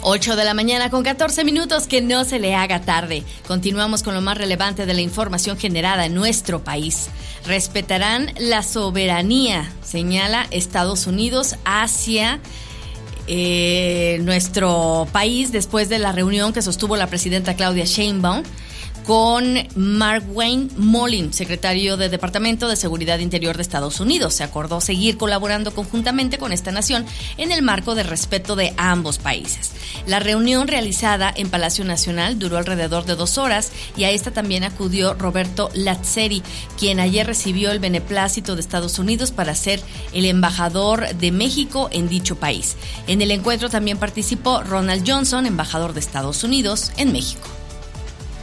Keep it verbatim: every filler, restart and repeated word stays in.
ocho de la mañana con catorce minutos, que no se le haga tarde. Continuamos con lo más relevante de la información generada en nuestro país. Respetarán la soberanía, señala Estados Unidos hacia eh, nuestro país después de la reunión que sostuvo la presidenta Claudia Sheinbaum con Markwayne Mullin, secretario del Departamento de Seguridad Interior de Estados Unidos. Se acordó seguir colaborando conjuntamente con esta nación en el marco de respeto de ambos países. La reunión realizada en Palacio Nacional duró alrededor de dos horas y a esta también acudió Roberto Lazzeri, quien ayer recibió el beneplácito de Estados Unidos para ser el embajador de México en dicho país. En el encuentro también participó Ronald Johnson, embajador de Estados Unidos en México.